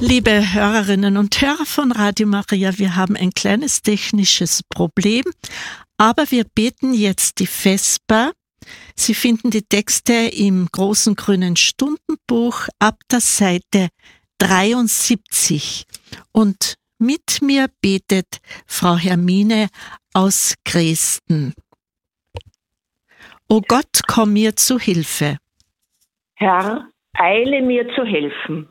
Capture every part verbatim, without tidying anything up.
Liebe Hörerinnen und Hörer von Radio Maria, wir haben ein kleines technisches Problem, aber wir beten jetzt die Vesper. Sie finden die Texte im großen grünen Stundenbuch ab der Seite dreiundsiebzig. Und mit mir betet Frau Hermine aus Dresden. O Gott, komm mir zu Hilfe. Herr, eile mir zu helfen.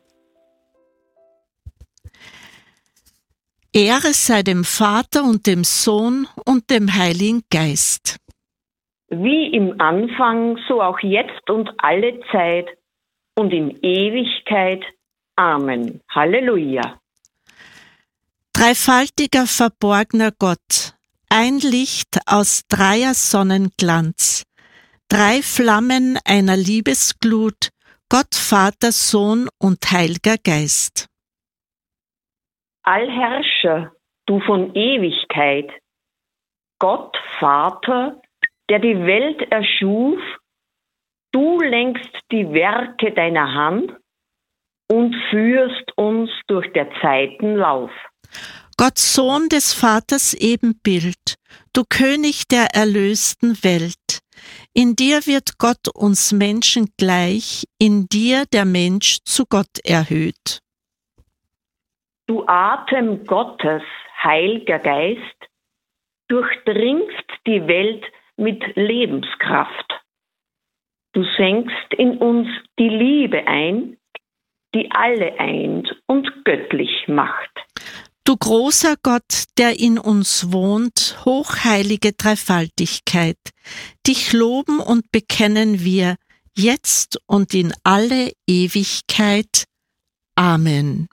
Ehre sei dem Vater und dem Sohn und dem Heiligen Geist. Wie im Anfang, so auch jetzt und alle Zeit und in Ewigkeit. Amen. Halleluja. Dreifaltiger, verborgener Gott, ein Licht aus dreier Sonnenglanz, drei Flammen einer Liebesglut, Gott Vater, Sohn und Heiliger Geist. Allherrscher, du von Ewigkeit, Gott Vater, der die Welt erschuf, du lenkst die Werke deiner Hand und führst uns durch der Zeiten Lauf. Gott Sohn des Vaters Ebenbild, du König der erlösten Welt, in dir wird Gott uns Menschen gleich, in dir der Mensch zu Gott erhöht. Du Atem Gottes, Heiliger Geist, durchdringst die Welt mit Lebenskraft. Du senkst in uns die Liebe ein, die alle eint und göttlich macht. Du großer Gott, der in uns wohnt, hochheilige Dreifaltigkeit, dich loben und bekennen wir, jetzt und in alle Ewigkeit. Amen.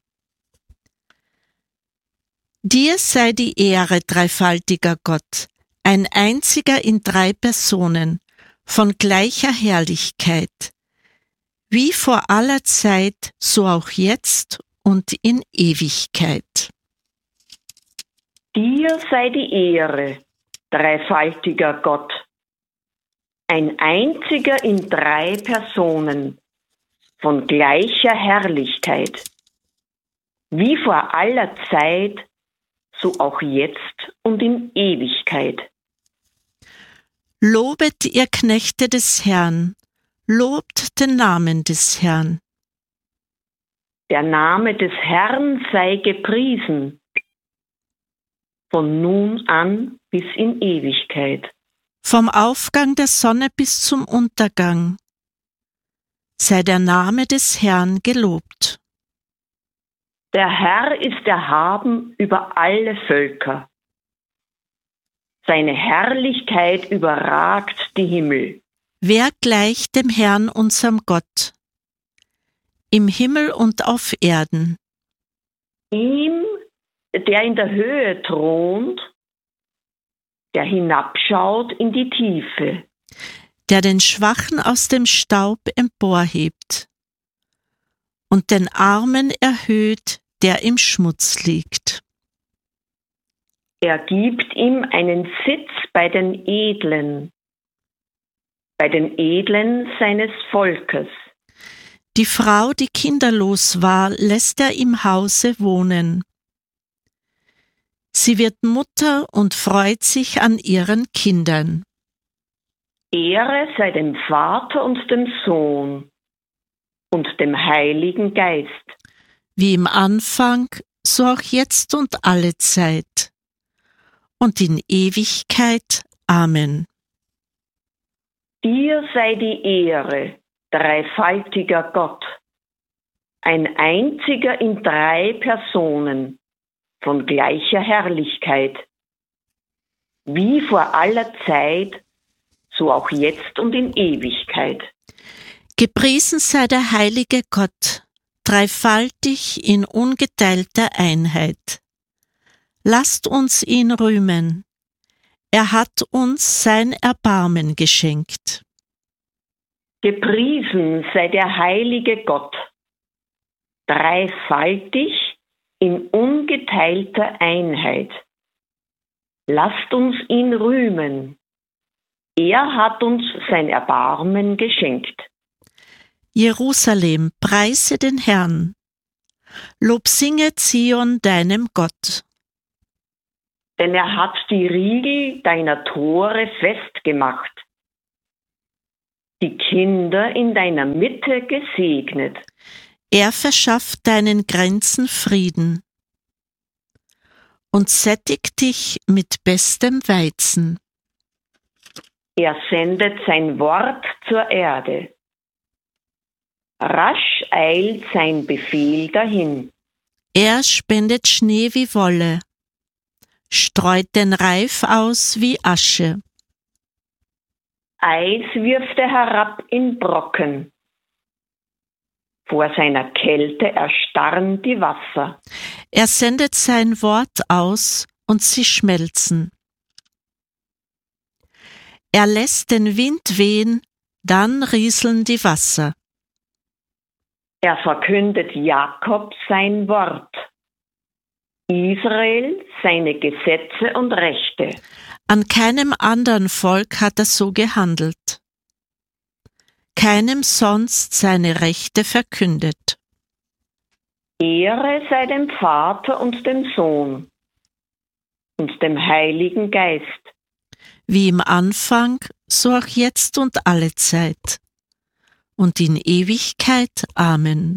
Dir sei die Ehre, dreifaltiger Gott, ein einziger in drei Personen, von gleicher Herrlichkeit, wie vor aller Zeit, so auch jetzt und in Ewigkeit. Dir sei die Ehre, dreifaltiger Gott, ein einziger in drei Personen, von gleicher Herrlichkeit, wie vor aller Zeit, so auch jetzt und in Ewigkeit. Lobet ihr Knechte des Herrn, lobt den Namen des Herrn. Der Name des Herrn sei gepriesen, von nun an bis in Ewigkeit. Vom Aufgang der Sonne bis zum Untergang sei der Name des Herrn gelobt. Der Herr ist erhaben über alle Völker. Seine Herrlichkeit überragt die Himmel. Wer gleicht dem Herrn, unserem Gott, im Himmel und auf Erden? Ihm, der in der Höhe thront, der hinabschaut in die Tiefe, der den Schwachen aus dem Staub emporhebt und den Armen erhöht, der im Schmutz liegt. Er gibt ihm einen Sitz bei den Edlen, bei den Edlen seines Volkes. Die Frau, die kinderlos war, lässt er im Hause wohnen. Sie wird Mutter und freut sich an ihren Kindern. Ehre sei dem Vater und dem Sohn und dem Heiligen Geist. Wie im Anfang, so auch jetzt und alle Zeit. Und in Ewigkeit. Amen. Dir sei die Ehre, dreifaltiger Gott, ein einziger in drei Personen, von gleicher Herrlichkeit, wie vor aller Zeit, so auch jetzt und in Ewigkeit. Gepriesen sei der heilige Gott, dreifaltig in ungeteilter Einheit. Lasst uns ihn rühmen. Er hat uns sein Erbarmen geschenkt. Gepriesen sei der heilige Gott, dreifaltig in ungeteilter Einheit. Lasst uns ihn rühmen. Er hat uns sein Erbarmen geschenkt. Jerusalem, preise den Herrn. Lob singe Zion deinem Gott. Denn er hat die Riegel deiner Tore festgemacht, die Kinder in deiner Mitte gesegnet. Er verschafft deinen Grenzen Frieden und sättigt dich mit bestem Weizen. Er sendet sein Wort zur Erde. Rasch eilt sein Befehl dahin. Er spendet Schnee wie Wolle, streut den Reif aus wie Asche. Eis wirft er herab in Brocken. Vor seiner Kälte erstarren die Wasser. Er sendet sein Wort aus und sie schmelzen. Er lässt den Wind wehen, dann rieseln die Wasser. Er verkündet Jakob sein Wort, Israel seine Gesetze und Rechte. An keinem anderen Volk hat er so gehandelt, keinem sonst seine Rechte verkündet. Ehre sei dem Vater und dem Sohn und dem Heiligen Geist. Wie im Anfang, so auch jetzt und allezeit und in Ewigkeit. Amen.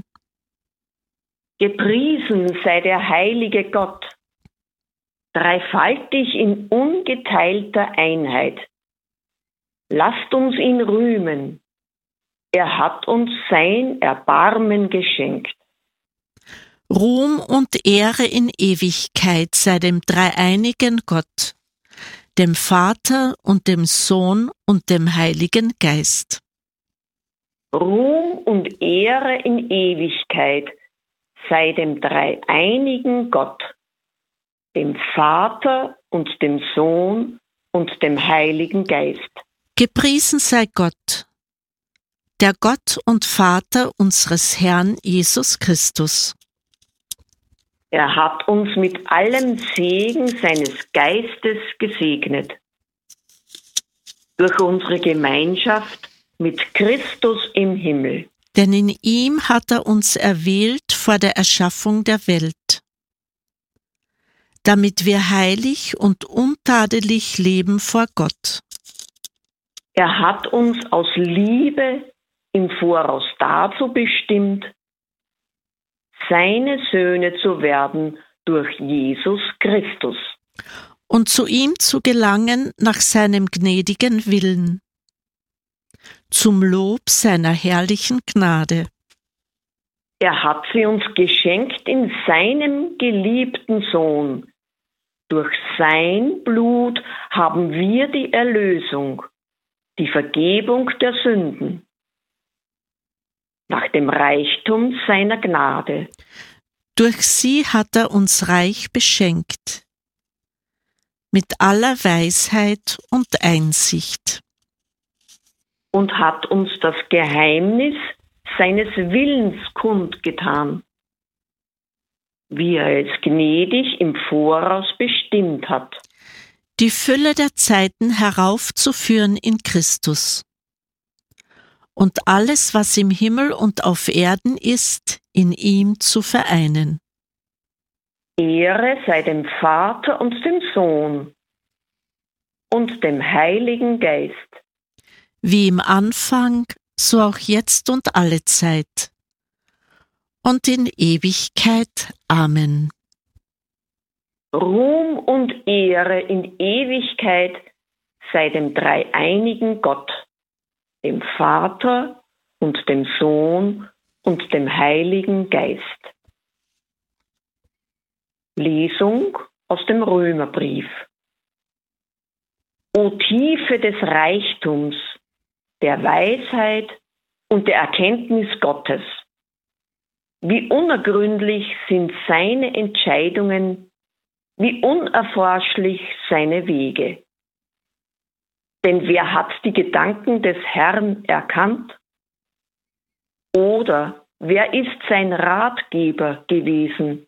Gepriesen sei der heilige Gott, dreifaltig in ungeteilter Einheit. Lasst uns ihn rühmen. Er hat uns sein Erbarmen geschenkt. Ruhm und Ehre in Ewigkeit sei dem dreieinigen Gott, dem Vater und dem Sohn und dem Heiligen Geist. Ruhm und Ehre in Ewigkeit sei dem dreieinigen Gott, dem Vater und dem Sohn und dem Heiligen Geist. Gepriesen sei Gott, der Gott und Vater unseres Herrn Jesus Christus. Er hat uns mit allem Segen seines Geistes gesegnet. Durch unsere Gemeinschaft mit Christus im Himmel. Denn in ihm hat er uns erwählt vor der Erschaffung der Welt, damit wir heilig und untadelig leben vor Gott. Er hat uns aus Liebe im Voraus dazu bestimmt, seine Söhne zu werden durch Jesus Christus. Und zu ihm zu gelangen nach seinem gnädigen Willen, zum Lob seiner herrlichen Gnade. Er hat sie uns geschenkt in seinem geliebten Sohn. Durch sein Blut haben wir die Erlösung, die Vergebung der Sünden, nach dem Reichtum seiner Gnade. Durch sie hat er uns reich beschenkt, mit aller Weisheit und Einsicht. Und hat uns das Geheimnis seines Willens kundgetan, wie er es gnädig im Voraus bestimmt hat. Die Fülle der Zeiten heraufzuführen in Christus und alles, was im Himmel und auf Erden ist, in ihm zu vereinen. Ehre sei dem Vater und dem Sohn und dem Heiligen Geist. Wie im Anfang, so auch jetzt und allezeit und in Ewigkeit. Amen. Ruhm und Ehre in Ewigkeit sei dem dreieinigen Gott, dem Vater und dem Sohn und dem Heiligen Geist. Lesung aus dem Römerbrief. O Tiefe des Reichtums, der Weisheit und der Erkenntnis Gottes! Wie unergründlich sind seine Entscheidungen, wie unerforschlich seine Wege. Denn wer hat die Gedanken des Herrn erkannt? Oder wer ist sein Ratgeber gewesen?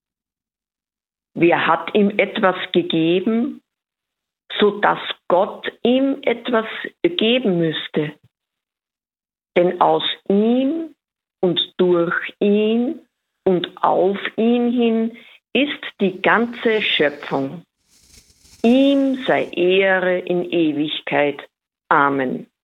Wer hat ihm etwas gegeben, so dass Gott ihm etwas geben müsste? Denn aus ihm und durch ihn und auf ihn hin ist die ganze Schöpfung. Ihm sei Ehre in Ewigkeit. Amen.